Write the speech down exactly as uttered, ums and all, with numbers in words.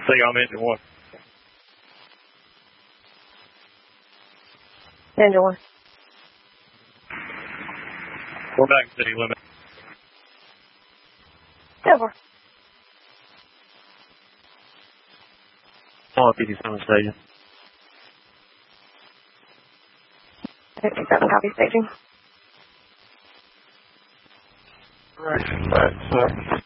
See you on engine one. Engine one. We're back city limit. Over. On fifty-seven station. fifty-seven copy staging. Right, right, sorry.